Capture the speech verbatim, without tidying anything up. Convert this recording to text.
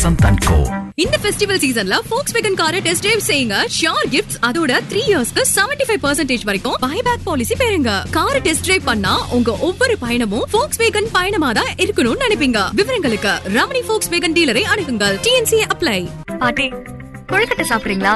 Vasanth and கோ. இந்த festival சீசன்ல Volkswagen காரை டெஸ்ட் டிரைவ் செய்யுங்க. ஷியோர் கிஃப்ட்ஸ் அதோட த்ரீ இயர்ஸ்க்கு செவன்டி ஃபைவ் பர்சன்டேஜ் வரைக்கும் பைபேக் பாலிசி பெறுங்க. காரை டெஸ்ட் டிரைவ் பண்ணா உங்க ஒவ்வொரு பயணமும் Volkswagen பயணமா தான் இருக்கணும்னு நினைப்பீங்க. விவரங்களுக்கு Ramani Volkswagen டீலரை அணுகுங்கள். T N C apply. பாட்டி, கொழுக்கட்டை சாப்பிடுறீங்களா?